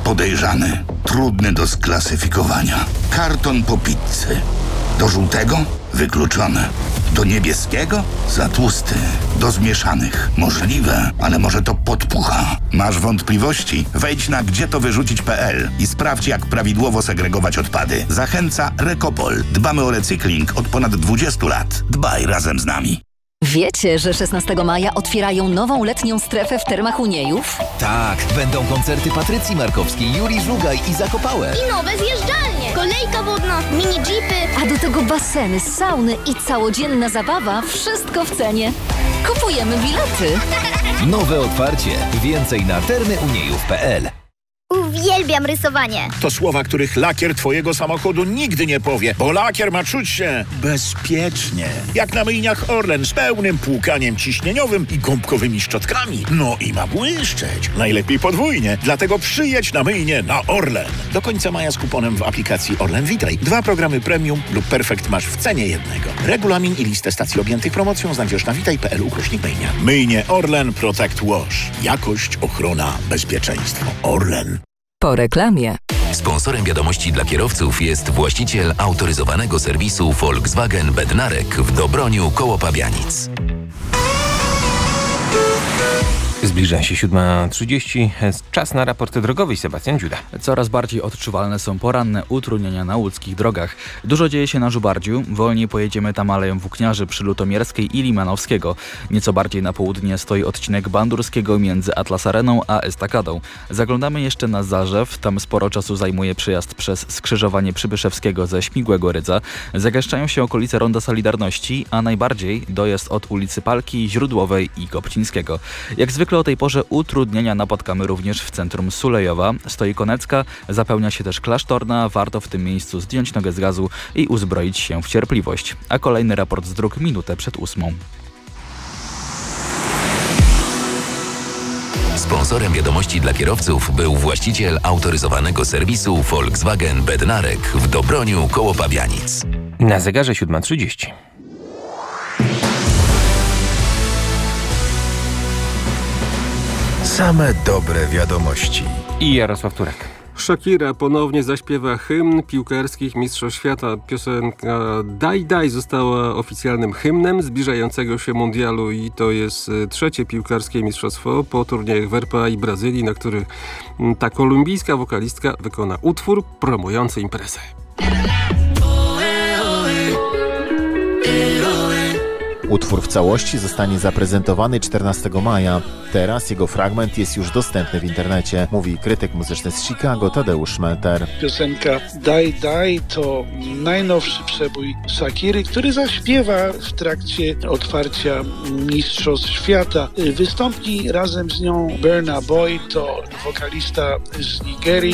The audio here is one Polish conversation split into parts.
Podejrzany, trudny do sklasyfikowania. Karton po pizzy. Do żółtego? Wykluczone. Do niebieskiego? Za tłusty. Do zmieszanych? Możliwe, ale może to podpucha. Masz wątpliwości? Wejdź na gdzietowyrzucić.pl i sprawdź, jak prawidłowo segregować odpady. Zachęca Recopol. Dbamy o recykling od ponad 20 lat. Dbaj razem z nami. Wiecie, że 16 maja otwierają nową letnią strefę w Termach Uniejów? Tak, będą koncerty Patrycji Markowskiej, Julii Żugaj i Zakopałe. I nowe zjeżdżalnie, kolejka wodna, mini jeepy. A do tego baseny, sauny i całodzienna zabawa, wszystko w cenie. Kupujemy bilety. Nowe otwarcie. Więcej na termyuniejów.pl. Uwielbiam rysowanie. To słowa, których lakier twojego samochodu nigdy nie powie, bo lakier ma czuć się bezpiecznie. Jak na myjniach Orlen z pełnym płukaniem ciśnieniowym i gąbkowymi szczotkami. No i ma błyszczeć. Najlepiej podwójnie. Dlatego przyjedź na myjnię na Orlen. Do końca maja z kuponem w aplikacji Orlen Witaj. 2 programy premium lub perfekt masz w cenie jednego. Regulamin i listę stacji objętych promocją znajdziesz na witaj.pl/myjnia. Myjnie Orlen Protect Wash. Jakość, ochrona, bezpieczeństwo. Orlen. Po reklamie. Sponsorem wiadomości dla kierowców jest właściciel autoryzowanego serwisu Volkswagen Bednarek w Dobroniu koło Pabianic. Zbliża się 7:30. Czas na raport drogowy. Sebastian Dziuda. Coraz bardziej odczuwalne są poranne utrudnienia na łódzkich drogach. Dużo dzieje się na Żubardziu. Wolniej pojedziemy tam Aleją Włókniarzy przy Lutomierskiej i Limanowskiego. Nieco bardziej na południe stoi odcinek Bandurskiego między Atlas Areną a Estakadą. Zaglądamy jeszcze na Zarzew. Tam sporo czasu zajmuje przejazd przez skrzyżowanie Przybyszewskiego ze Śmigłego Rydza. Zagęszczają się okolice Ronda Solidarności, a najbardziej dojazd od ulicy Palki, Źródłowej i Kopcińskiego. Jak zwykle o tej porze utrudnienia napotkamy również w centrum Sulejowa. Stoi Konecka, zapełnia się też Klasztorna. Warto w tym miejscu zdjąć nogę z gazu i uzbroić się w cierpliwość. A kolejny raport z dróg minutę przed 8. Sponsorem wiadomości dla kierowców był właściciel autoryzowanego serwisu Volkswagen Bednarek w Dobroniu koło Pabianic. Na zegarze 7:30. Same dobre wiadomości. I Jarosław Turek. Shakira ponownie zaśpiewa hymn piłkarskich Mistrzostw Świata. Piosenka Daj Daj została oficjalnym hymnem zbliżającego się mundialu i to jest trzecie piłkarskie mistrzostwo po turniejach w RPA i Brazylii, na których ta kolumbijska wokalistka wykona utwór promujący imprezę. Utwór w całości zostanie zaprezentowany 14 maja. Teraz jego fragment jest już dostępny w internecie, mówi krytyk muzyczny z Chicago Tadeusz Szmelter. Piosenka Daj Daj to najnowszy przebój Shakiry, który zaśpiewa w trakcie otwarcia Mistrzostw Świata. Wystąpi razem z nią Burna Boy, to wokalista z Nigerii.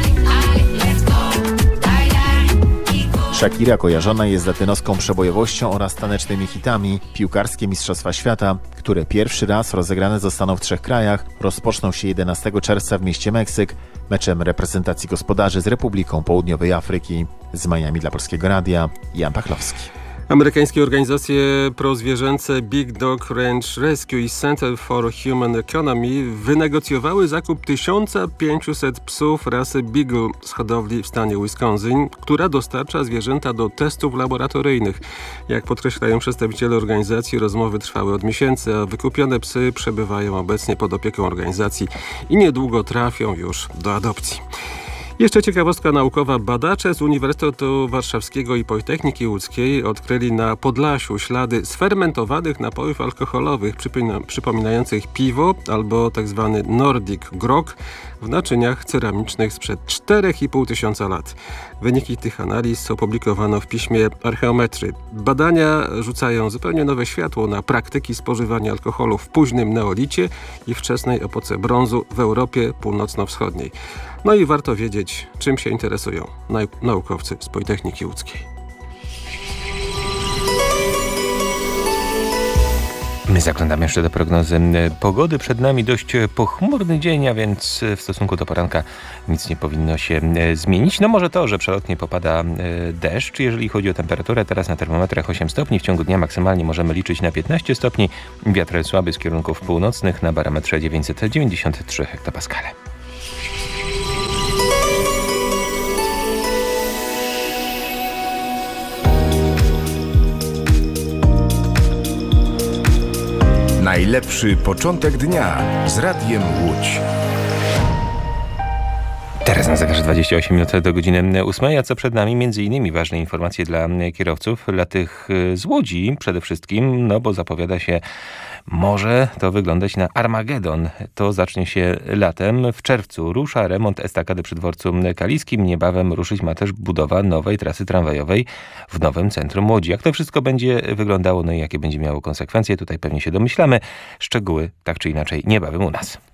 Shakira kojarzona jest latynoską przebojowością oraz tanecznymi hitami. Piłkarskie Mistrzostwa Świata, które pierwszy raz rozegrane zostaną w 3 krajach, rozpoczną się 11 czerwca w mieście Meksyk, meczem reprezentacji gospodarzy z Republiką Południowej Afryki. Z Miami dla Polskiego Radia, Jan Pachlowski. Amerykańskie organizacje prozwierzęce Big Dog Ranch Rescue i Center for Human Economy wynegocjowały zakup 1500 psów rasy Beagle z hodowli w stanie Wisconsin, która dostarcza zwierzęta do testów laboratoryjnych. Jak podkreślają przedstawiciele organizacji, rozmowy trwały od miesięcy, a wykupione psy przebywają obecnie pod opieką organizacji i niedługo trafią już do adopcji. Jeszcze ciekawostka naukowa. Badacze z Uniwersytetu Warszawskiego i Politechniki Łódzkiej odkryli na Podlasiu ślady sfermentowanych napojów alkoholowych przypominających piwo albo tzw. Nordic Grog w naczyniach ceramicznych sprzed 4,5 tysiąca lat. Wyniki tych analiz opublikowano w piśmie Archeometry. Badania rzucają zupełnie nowe światło na praktyki spożywania alkoholu w późnym neolicie i wczesnej epoce brązu w Europie Północno-Wschodniej. No i warto wiedzieć, czym się interesują naukowcy z Politechniki Łódzkiej. My zaglądamy jeszcze do prognozy pogody. Przed nami dość pochmurny dzień, a więc w stosunku do poranka nic nie powinno się zmienić. No może to, że przelotnie popada deszcz. Jeżeli chodzi o temperaturę, teraz na termometrach 8 stopni. W ciągu dnia maksymalnie możemy liczyć na 15 stopni. Wiatr słaby z kierunków północnych, na barometrze 993 hektopaskale. Najlepszy początek dnia z Radiem Łódź. Teraz na zegarze 28 minut do godziny 8, a co przed nami? Między innymi ważne informacje dla kierowców, dla tych z Łodzi przede wszystkim, no bo zapowiada się, może to wyglądać na Armagedon. To zacznie się latem. W czerwcu rusza remont estakady przy dworcu kaliskim. Niebawem ruszyć ma też budowa nowej trasy tramwajowej w nowym centrum Łodzi. Jak to wszystko będzie wyglądało, no i jakie będzie miało konsekwencje, tutaj pewnie się domyślamy. Szczegóły tak czy inaczej niebawem u nas.